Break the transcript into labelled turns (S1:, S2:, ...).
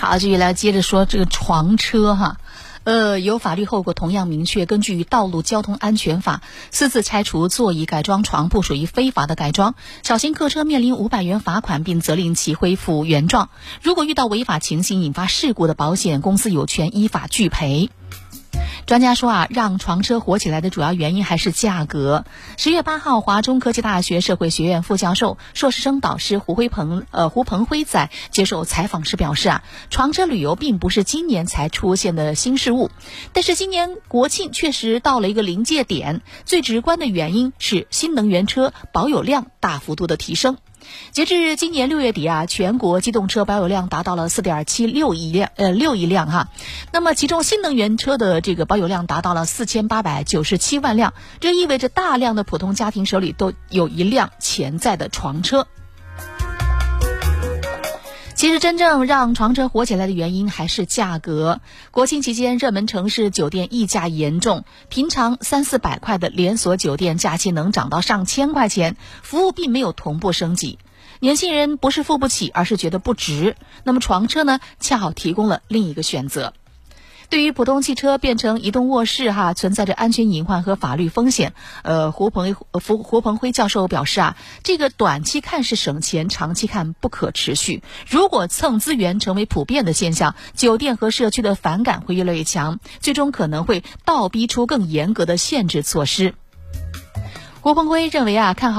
S1: 好，继续来接着说这个床车哈。有法律后果同样明确，根据《道路交通安全法》，私自拆除座椅改装床铺属于非法的改装，小型客车面临500元罚款，并责令其恢复原状。如果遇到违法情形引发事故的，保险公司有权依法拒赔。专家说让床车火起来的主要原因还是价格。10月8号，华中科技大学社会学院副教授、硕士生导师胡鹏辉在接受采访时表示床车旅游并不是今年才出现的新事物，但是今年国庆确实到了一个临界点，最直观的原因是新能源车保有量大幅度的提升。截至今年6月底全国机动车保有量达到了4.76亿辆哈。那么其中新能源车的这个保有量达到了4897万辆，这意味着大量的普通家庭手里都有一辆潜在的床车。其实真正让床车火起来的原因还是价格。国庆期间，热门城市酒店溢价严重，平常300-400块的连锁酒店假期能涨到上千块钱，服务并没有同步升级。年轻人不是付不起，而是觉得不值。那么床车呢，恰好提供了另一个选择。对于普通汽车变成移动卧室存在着安全隐患和法律风险。胡鹏辉教授表示这个短期看是省钱，长期看不可持续。如果蹭资源成为普遍的现象，酒店和社区的反感会越来越强，最终可能会倒逼出更严格的限制措施。胡鹏辉认为看好